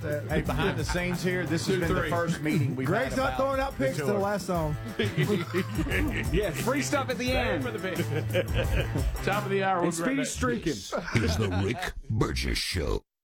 that. Hey, behind the scenes here, this has been the first meeting we've Greg's had not about throwing out picks to the last song. Yeah, free stuff at the end. For the bit. Top of the hour. And Speedy's streaking. Is the Rick Burgess Show.